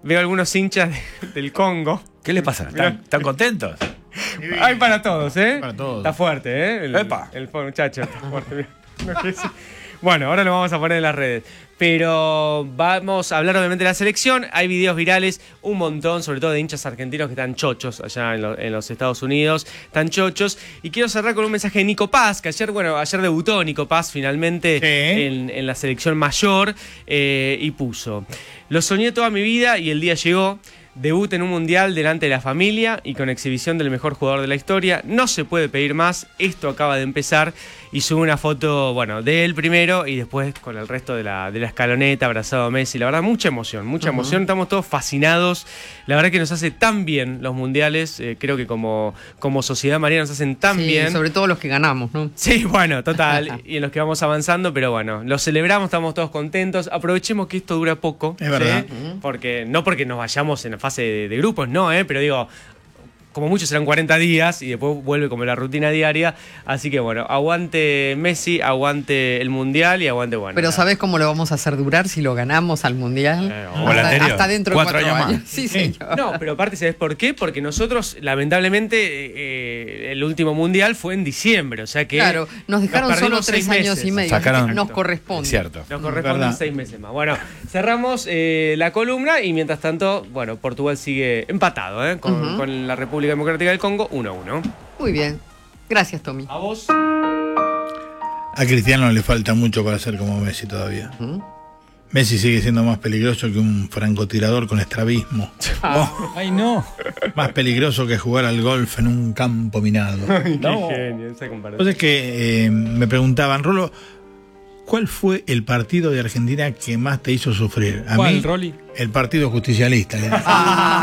veo algunos hinchas del Congo. ¿Qué le pasa? ¿Están contentos? Hay para todos, ¿eh? Para todos. Está fuerte, ¿eh? El muchacho está fuerte. Bueno, ahora lo vamos a poner en las redes. Pero vamos a hablar obviamente de la selección. Hay videos virales, un montón, sobre todo de hinchas argentinos que están chochos allá en los Estados Unidos. Están chochos. Y quiero cerrar con un mensaje de Nico Paz, que ayer debutó Nico Paz finalmente en la selección mayor. Y puso: lo soñé toda mi vida y el día llegó. Debut en un mundial delante de la familia y con exhibición del mejor jugador de la historia. No se puede pedir más. Esto acaba de empezar. Y sube una foto, bueno, de él primero y después con el resto de la escaloneta, abrazado a Messi. La verdad, mucha emoción, mucha emoción. Estamos todos fascinados. La verdad que nos hace tan bien los mundiales. Creo que como sociedad, María, nos hacen tan bien. Sobre todo los que ganamos, ¿no? Sí, bueno, total. Y en los que vamos avanzando, pero bueno, lo celebramos, estamos todos contentos. Aprovechemos que esto dura poco. Es verdad. Porque no porque nos vayamos en la fase de grupos, no, pero digo, como muchos serán 40 días y después vuelve como la rutina diaria. Así que bueno, aguante Messi, aguante el Mundial y aguante bueno. Pero ¿sabés cómo lo vamos a hacer durar si lo ganamos al Mundial? Hasta dentro de 4 años. Más. Sí, señor. No, pero aparte, ¿sabés por qué? Porque nosotros, lamentablemente, el último Mundial fue en diciembre. O sea que claro, nos dejaron solo 3 años y medio. Nos corresponde. Cierto. Nos corresponden 6 meses más. Bueno, cerramos la columna y mientras tanto, bueno, Portugal sigue empatado con la República Democrática del Congo, 1-1. Muy bien. Gracias, Tommy. A vos. A Cristiano le falta mucho para ser como Messi todavía. Messi sigue siendo más peligroso que un francotirador con estrabismo. ¡Ay, no! Más peligroso que jugar al golf en un campo minado. Qué genio esa comparación. Entonces que me preguntaban, Rolo, ¿cuál fue el partido de Argentina que más te hizo sufrir? A mí, Rolly? el Partido Justicialista.